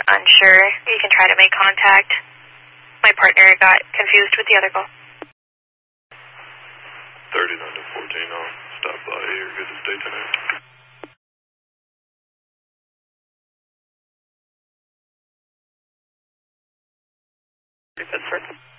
unsure. You can try to make contact. My partner got confused with the other call. 39 to 14, I'll stop by. You're good to stay tonight. Pittsburgh.